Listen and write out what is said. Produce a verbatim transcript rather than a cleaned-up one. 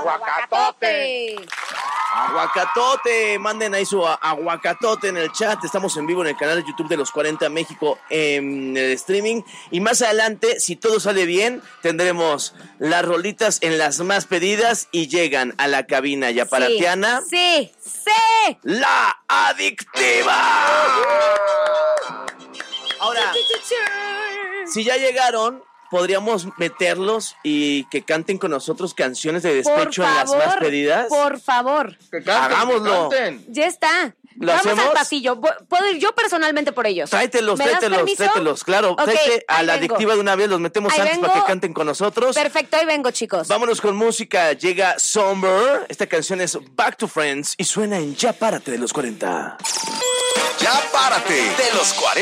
aguacatote. Aguacatote, manden ahí su aguacatote en el chat. Estamos en vivo en el canal de YouTube de Los cuarenta México en el streaming. Y más adelante, si todo sale bien, tendremos las rolitas en las más pedidas y llegan a la cabina ya para Sí, Tiana. sí, sí. La Adictiva. Ahora, si ya llegaron, podríamos meterlos y que canten con nosotros canciones de despecho Por en las favor, más pedidas. Por favor. Que canten, Hagámoslo. que canten. Ya está. ¿Lo Vamos hacemos? al pasillo. Puedo ir yo personalmente por ellos. Tráetelos, ¿Me das tráetelos, permiso? tráetelos, claro. Ok, Tráete a ahí la vengo. Adictiva de una vez, los metemos Ahí antes vengo. para que canten con nosotros. Perfecto, ahí vengo, chicos. Vámonos con música. Llega Somber. Esta canción es Back to Friends y suena en Ya Párate de los cuarenta. Ya Párate de los cuarenta.